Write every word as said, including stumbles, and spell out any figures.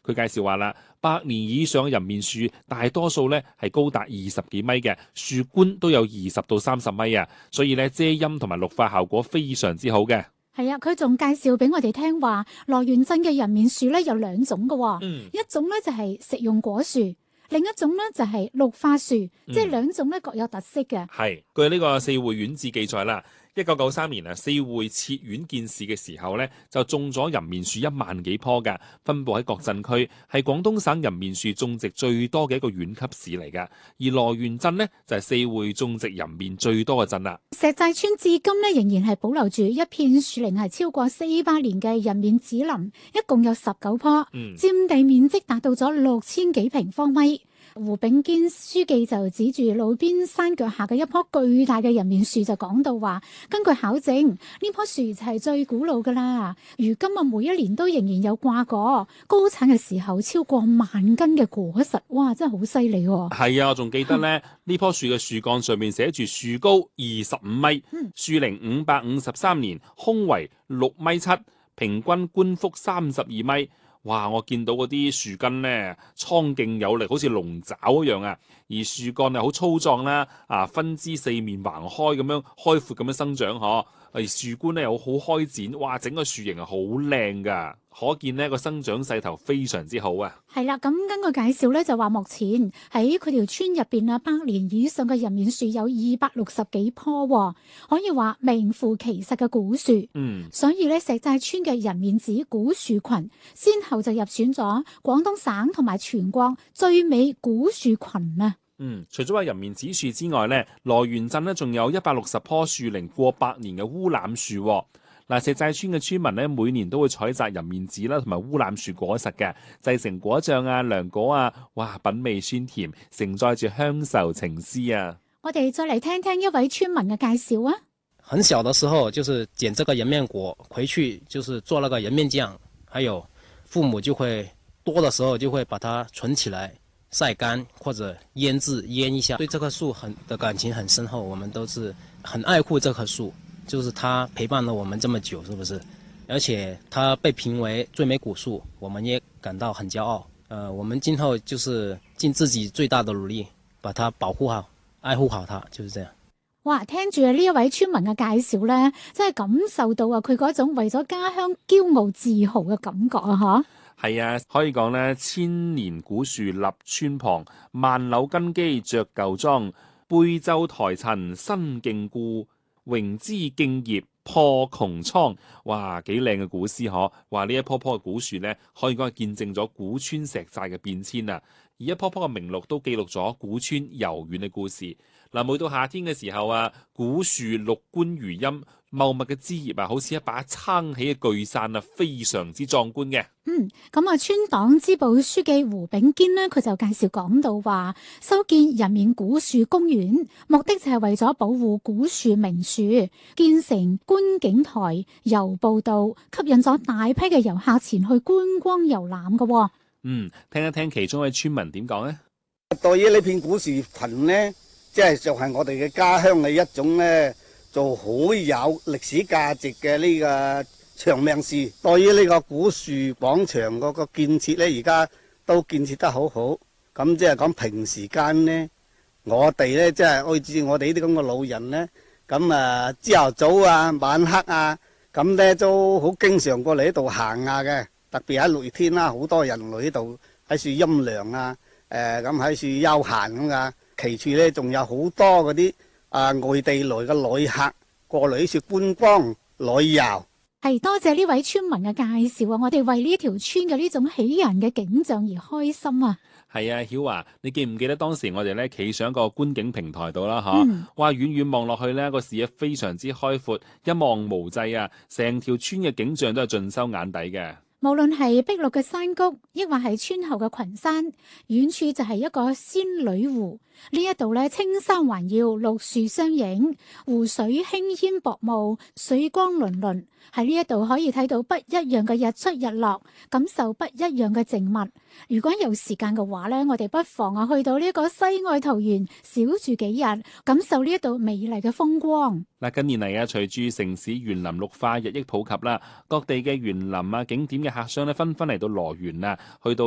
佢介紹話啦，百年以上嘅人面樹大多數咧係高達二十幾米嘅，樹冠都有二十到三十米啊，所以咧遮陰同埋綠化效果非常之好嘅。 係啊，佢仲介紹俾我哋聽話，羅源鎮嘅人面樹咧有兩種嘅， 嗯， 一種咧就係食用果樹，另一種咧就係綠化樹， 嗯、 即係兩種咧各有特色嘅。 係據呢個四會縣志記載啦。一九九三年啊，四會設縣建市嘅時候咧，就種咗人面樹一萬幾棵㗎，分佈喺各鎮區，係廣東省人面樹種植最多嘅一個縣級市嚟㗎。而羅源鎮呢，就係四會種植人面最多嘅鎮啦。 石寨村至今呢，仍然係保留住一片樹齡係超過四百年嘅人面紫林，一共有十九棵， 嗯， 佔地面積達到咗六千幾平方米。胡炳堅書記就指住路邊山腳下嘅一棵巨大嘅人面樹就講到話，根據考證，呢棵樹就係最古老噶啦。如今啊，每一年都仍然有掛果，高產嘅時候超過萬斤嘅果實，哇，真係好犀利喎！ 係啊，我仲記得咧，呢棵樹嘅樹幹上面寫住樹高二十五米，樹齡五百五十三年，胸圍六米七，平均冠幅三十二米。哇！我見到嗰啲樹根咧，蒼勁有力，好似龍爪一樣啊！而樹幹係好粗壯啦，啊，分枝四面橫開咁樣開闊咁樣生長，嗬。而樹冠咧又好開展，哇！整個樹形係好靚噶，可見呢個生長勢頭非常之好啊。 係啦，咁根據介紹咧，就話目前喺佢條村入邊啊，百年以上嘅人面樹有二百六十幾棵，可以話名副其實嘅古樹。 嗯， 所以咧，石寨村嘅人面子古樹群，先後就入選咗廣東省同埋全國最美古樹群啊。 嗯，除咗話人面子樹之外咧，羅源鎮咧仲有一百六十棵樹齡過百年嘅烏欖樹。嗱，石寨村嘅村民咧，每年都會採摘人面子啦，同埋烏欖樹果實嘅，製成果醬啊、涼果啊，哇，品味酸甜，承載住鄉愁情思啊！ 我哋再嚟聽聽一位村民嘅介紹啊。 很小的時候，就是撿這個人面果回去，就是做那個人面醬，還有父母就會多的時候就會把它存起來。曬乾或者醃製醃一下，對這棵樹很的感情很深厚，我們都是很愛護這棵樹，就是它陪伴了我們這麼久，是不是？而且它被評為最美古樹，我們也感到很驕傲。呃，我們今後就是盡自己最大的努力，把它保護好、愛護好它，就是這樣。 哇，聽住呢一位村民嘅介紹咧，真係感受到啊佢嗰種為咗家鄉驕傲自豪嘅感覺啊！吓。 係啊，可以講咧，千年古樹立村旁，萬柳根基着舊莊，背奏台陳新勁故，榮枝勁葉破穹蒼。哇，幾靚嘅古詩嗬！話呢一棵棵嘅古樹咧，可以講係見證咗古村石寨嘅變遷啊！而一棵棵嘅名錄都記錄咗古村悠遠嘅故事。嗱，每到夏天嘅時候啊，古樹綠冠如茵，茂密嘅枝葉啊，好似一把撐起嘅巨傘啊，非常之壯觀嘅。 嗯，咁啊，村黨支部書記胡炳堅呢，佢就介紹講到話，修建人面古樹公園，目的就係為咗保護古樹名樹，建成觀景台、遊步道，吸引咗大批嘅遊客前去觀光遊覽嘅。 嗯，聽一聽其中一位村民點講呢？ 對於呢片古樹群呢，即係就係我哋嘅家鄉嘅一種呢，就好有歷史價值嘅呢個長命樹。對於呢個古樹廣場嗰個建設呢，而家都建設得好好。咁即係講平時間呢，我哋呢，即係好似我哋呢啲咁嘅老人呢，咁啊朝頭早啊、晚黑啊，咁呢都好經常過嚟呢度行下嘅。特別喺六月天啦，好多人嚟呢度喺樹陰涼啊，誒咁喺樹休閒咁噶。其處咧仲有好多嗰啲啊外地來嘅旅客過嚟呢處觀光旅遊。 係多謝呢位村民嘅介紹啊！我哋為呢條村嘅呢種喜人嘅景象而開心啊！ 係啊，曉華，你記唔記得當時我哋咧企上一個觀景平台度啦？吓、嗯，哇，遠遠望落去呢個視野非常之開闊，一望無際啊！成條村嘅景象都係盡收眼底嘅。 無論係碧綠嘅山谷，抑或係村後嘅群山，遠處就係一個仙女湖。呢一度咧，青山環繞，綠樹相映，湖水輕煙薄霧，水光粼粼。喺呢一度可以睇到不一樣嘅日出日落，感受不一樣嘅靜物。如果有時間嘅話咧，我哋不妨啊去到呢個西愛桃園小住幾日，感受呢一度美麗嘅風光。 嗱，近年嚟啊，隨住城市園林綠化日益普及啦，各地嘅園林啊景點嘅客商咧紛紛嚟到羅源啊，去到